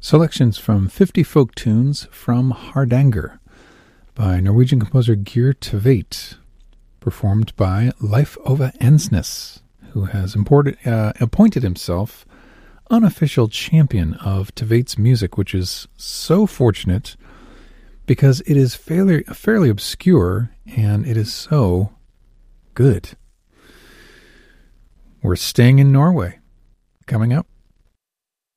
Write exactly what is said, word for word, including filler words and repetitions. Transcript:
Selections from fifty folk tunes from Hardanger by Norwegian composer Geir Tveit, performed by Leif Ove Ensnes, who has imported, uh, appointed himself unofficial champion of Tveit's music, which is so fortunate because it is fairly, fairly obscure and it is so good. We're staying in Norway. Coming up,